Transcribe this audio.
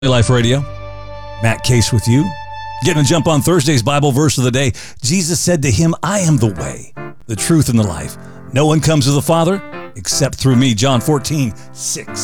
Life Radio. Matt Case with you. Getting a jump on Thursday's Bible verse of the day. Jesus said to him, I am the way, the truth, and the life. No one comes to the Father except through me. John 14:6.